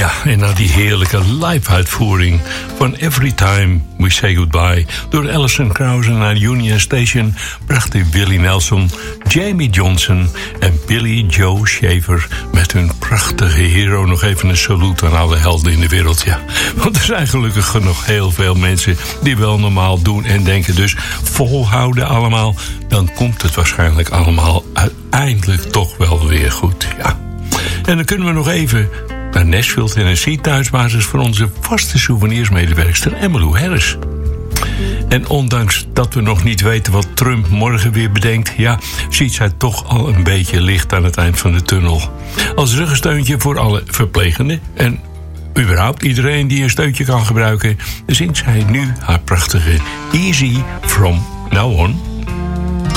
Ja, en na die heerlijke live-uitvoering van Every Time We Say Goodbye door Alison Krauss naar Union Station brachten Willie Nelson, Jamie Johnson en Billy Joe Shaver met hun prachtige Hero nog even een saluut aan alle helden in de wereld. Ja, want er zijn gelukkig nog heel veel mensen die wel normaal doen en denken, dus volhouden allemaal, dan komt het waarschijnlijk allemaal uiteindelijk toch wel weer goed. Ja. En dan kunnen we nog even naar Nashville, Tennessee, thuisbasis van onze vaste souvenirsmedewerkster Emmylou Harris. En ondanks dat we nog niet weten wat Trump morgen weer bedenkt, ja, ziet zij toch al een beetje licht aan het eind van de tunnel. Als ruggensteuntje voor alle verplegenden en überhaupt iedereen die een steuntje kan gebruiken, zingt zij nu haar prachtige Easy From Now On.